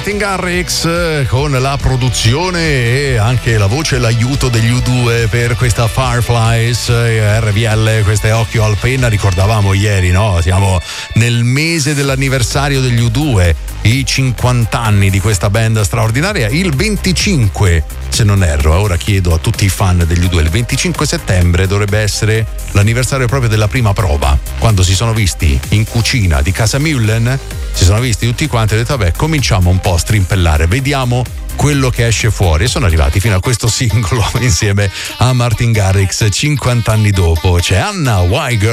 Martin Garrix con la produzione e anche la voce e l'aiuto degli U2 per questa Fireflies RVL. Questo è Occhio al Penna, ricordavamo ieri, no? Siamo nel mese dell'anniversario degli U2, i 50 anni di questa band straordinaria. Il 25, se non erro, ora chiedo a tutti i fan degli U2, il 25 settembre dovrebbe essere l'anniversario proprio della prima prova, quando si sono visti in cucina di casa Mullen, si sono visti tutti quanti e hanno detto vabbè, cominciamo un po' a strimpellare, vediamo quello che esce fuori, e sono arrivati fino a questo singolo insieme a Martin Garrix 50 anni dopo. C'è Anna Weiger